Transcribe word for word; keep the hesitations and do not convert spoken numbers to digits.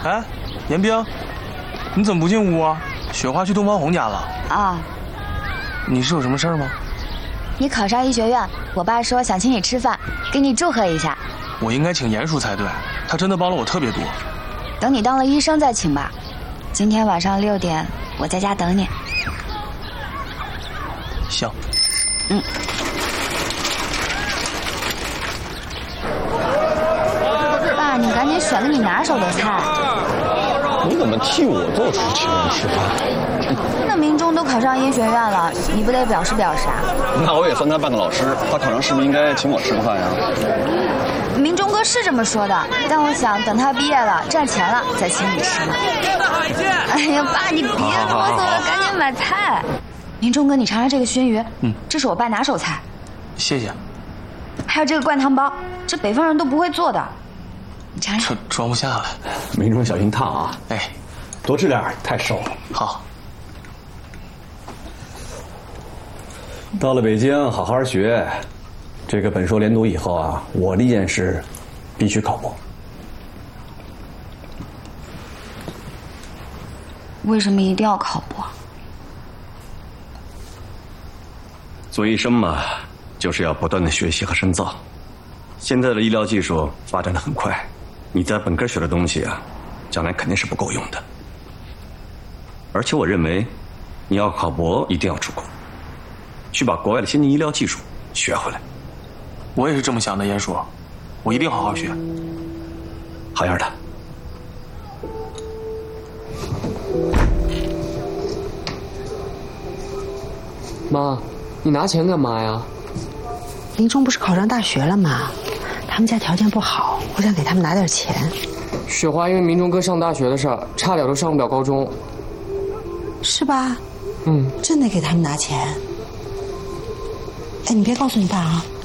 哎，严冰，你怎么不进屋啊？雪花去东方红家了。 啊， 你是有什么事儿吗？ 你考上医学院，我爸说想请你吃饭，给你祝贺一下。 我应该请严叔才对，他真的帮了我特别多。 等你当了医生再请吧。今天晚上六点，我在家等你。 行。 嗯。爸，你赶紧选个你拿手的菜。 你怎么替我做主请人吃饭？ 那明忠都考上医学院了，你不得表示表示啊？ 那我也算他半个老师，他考上是不是应该请我吃个饭呀？ 明忠哥是这么说的，但我想等他毕业了赚钱了再请你吃呢。哎呀，爸，你别啰嗦了，赶紧买菜。明忠哥，你尝尝这个熏鱼，嗯，这是我爸拿手菜。 谢谢。 还有这个灌汤包，这北方人都不会做的，你尝尝。 这装不下了。 明忠小心烫啊！ 哎， 多吃点，太瘦了。 好。 到了北京，好好学。这个本硕连读以后啊，我的一件事必须考博。 为什么一定要考博？ 做医生嘛，就是要不断的学习和深造。现在的医疗技术发展的很快，你在本科学的东西啊，将来肯定是不够用的。而且我认为，你要考博一定要出国，去把国外的先进医疗技术学回来。 我也是这么想的，严叔，我一定好好学。 好样的。 妈，你拿钱干嘛呀？ 林忠不是考上大学了吗？他们家条件不好，我想给他们拿点钱。 雪花因为明忠哥上大学的事儿，差点都上不了高中。 是吧？ 嗯， 真得给他们拿钱。哎，你别告诉你爸啊。